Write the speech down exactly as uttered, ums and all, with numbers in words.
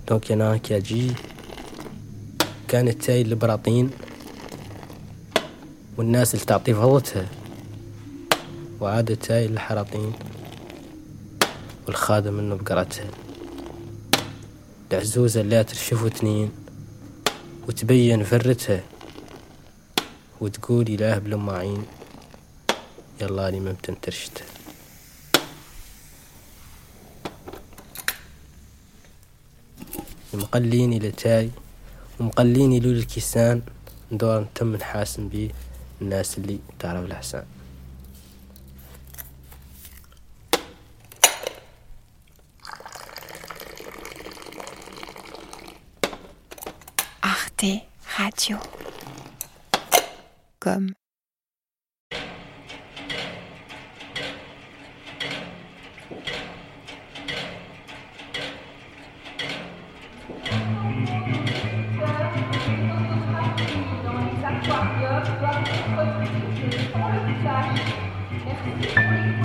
دونك انا كاجي كانت تاي البراطين والناس اللي تعطي فضتها، وعادة تاي الحراطين والخادم منه بقرتها، العزوزة اللي ترشف وتنين وتبين فرتها وتقول إله بلماعين يلا لي ممتن ترشته. مقليني لتاي ومقليني لول الكيسان دور تم نحاسن بيه الناس اللي تعرف الحسان. Arte Radio. Comme. Merci pour les